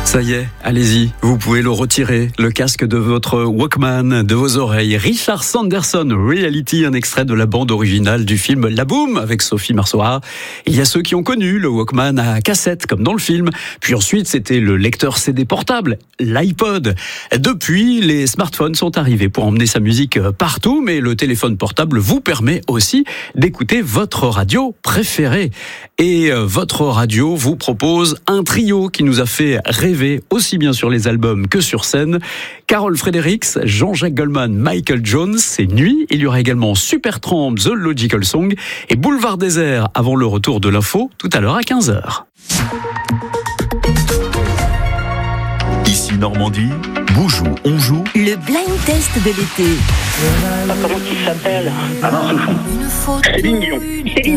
Ça y est, allez-y, vous pouvez le retirer, le casque de votre Walkman, de vos oreilles. Richard Sanderson, Reality, un extrait de la bande originale du film La Boum avec Sophie Marceau. Il y a ceux qui ont connu le Walkman à cassette, comme dans le film. Puis ensuite, c'était le lecteur CD portable, l'iPod. Depuis, les smartphones sont arrivés pour emmener sa musique partout, mais le téléphone portable vous permet aussi d'écouter votre radio préférée. Et votre radio vous propose un trio qui nous a fait rêver aussi bien sur les albums que sur scène. Carol Fredericks, Jean-Jacques Goldman, Michael Jones, c'est Nuit. Il y aura également Supertramp, The Logical Song et Boulevard Désert avant le retour de l'info tout à l'heure à 15h. Ici Normandie, Boujou, on joue. Le blind test de l'été. Comment il s'appelle? Alain Souchon. Céline Dion.